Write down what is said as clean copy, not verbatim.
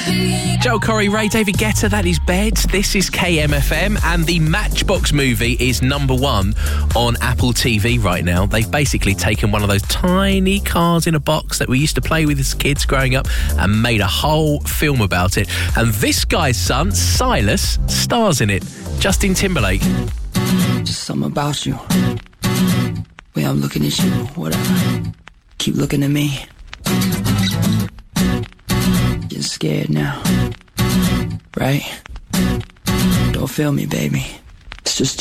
Joel Corey, Ray David Guetta, that is Bed. This is KMFM, and the Matchbox movie is #1 on Apple TV right now. They've basically taken one of those tiny cars in a box that we used to play with as kids growing up and made a whole film about it. And this guy's son, Silas, stars in it. Justin Timberlake. Just something about you. Way I'm looking at you, whatever. Keep looking at me. Getting scared now. Right? Don't feel me, baby. It's just